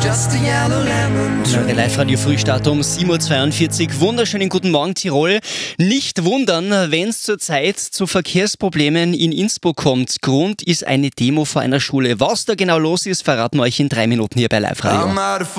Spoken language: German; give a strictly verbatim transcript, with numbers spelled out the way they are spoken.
Eure Live-Radio-Frühstart um sieben Uhr zweiundvierzig. Wunderschönen guten Morgen, Tirol. Nicht wundern, wenn es zurzeit zu Verkehrsproblemen in Innsbruck kommt. Grund ist eine Demo vor einer Schule. Was da genau los ist, verraten wir euch in drei Minuten hier bei Live-Radio.